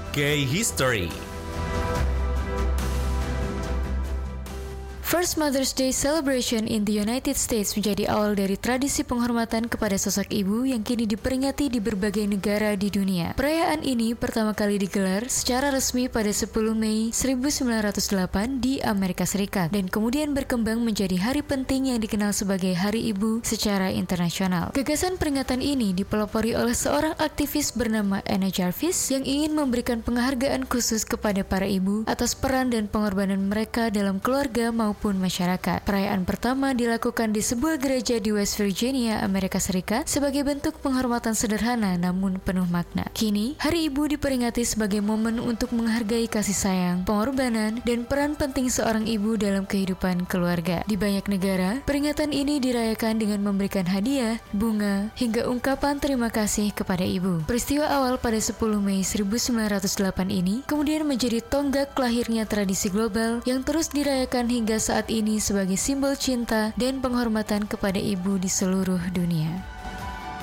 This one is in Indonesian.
Gay History. First Mother's Day celebration in the United States menjadi awal dari tradisi penghormatan kepada sosok ibu yang kini diperingati di berbagai negara di dunia. Perayaan ini pertama kali digelar secara resmi pada 10 Mei 1908 di Amerika Serikat dan kemudian berkembang menjadi hari penting yang dikenal sebagai Hari Ibu secara internasional. Gagasan peringatan ini dipelopori oleh seorang aktivis bernama Anna Jarvis yang ingin memberikan penghargaan khusus kepada para ibu atas peran dan pengorbanan mereka dalam keluarga maupun masyarakat. Perayaan pertama dilakukan di sebuah gereja di West Virginia, Amerika Serikat sebagai bentuk penghormatan sederhana namun penuh makna. Kini, Hari Ibu diperingati sebagai momen untuk menghargai kasih sayang, pengorbanan, dan peran penting seorang ibu dalam kehidupan keluarga. Di banyak negara, peringatan ini dirayakan dengan memberikan hadiah, bunga, hingga ungkapan terima kasih kepada ibu. Peristiwa awal pada 10 Mei 1908 ini kemudian menjadi tonggak lahirnya tradisi global yang terus dirayakan hingga saat ini sebagai simbol cinta dan penghormatan kepada ibu di seluruh dunia.